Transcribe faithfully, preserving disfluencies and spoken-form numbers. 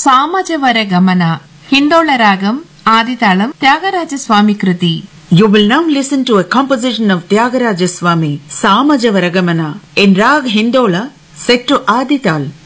సామజవర Gamana Hindola Ragam ఆదితాళం Tyagaraja Swamy Kriti. You will now listen to a composition of Tyagaraja Swami, Samajavaragamana, in Rag Hindola, set to Adital.